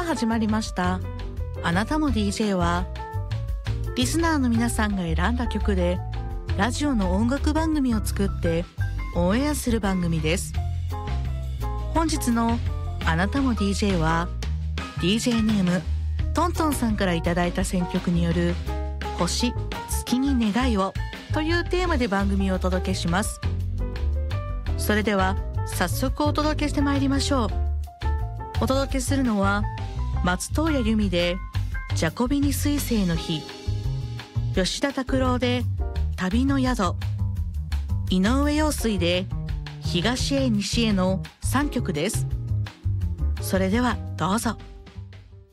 始まりましたあなたも DJ は、リスナーの皆さんが選んだ曲でラジオの音楽番組を作ってオンエアする番組です。本日のあなたも DJ は DJ ネームトントンさんからいただいた選曲による星月に願いをというテーマで番組をお届けします。それでは早速お届けしてまいりましょう。お届けするのは松任谷由実でジャコビニ彗星の日、吉田拓郎で旅の宿、井上陽水で東へ西への3曲です。それではどうぞ。